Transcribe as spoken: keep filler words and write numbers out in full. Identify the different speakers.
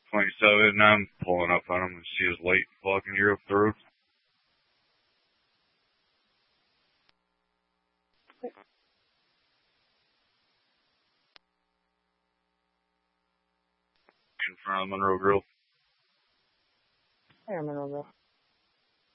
Speaker 1: twenty-seven, I'm pulling up on him and see his light blocking you up the road. In front of Monroe Grill.
Speaker 2: Hey, Monroe Grill.